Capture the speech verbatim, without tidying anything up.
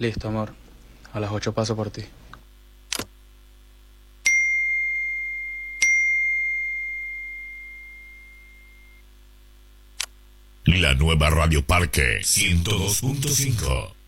Listo, amor. A las ocho paso por ti. La nueva Radio Parque ciento dos punto cinco.